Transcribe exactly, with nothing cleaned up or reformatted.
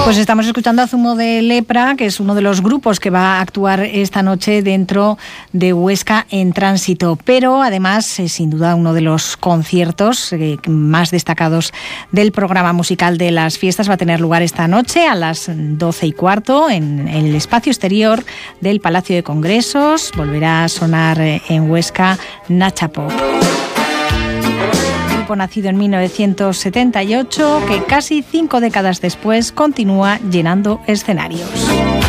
Pues estamos escuchando a Zumo de Lepra, que es uno de los grupos que va a actuar esta noche dentro de Huesca en Tránsito. Pero además es sin duda uno de los conciertos eh, más destacados del programa musical de las fiestas. Va a tener lugar esta noche a las doce y cuarto en el espacio exterior del Palacio de Congresos. Volverá a sonar en Huesca Nacha Pop. Nacido en mil novecientos setenta y ocho, que casi cinco décadas después continúa llenando escenarios.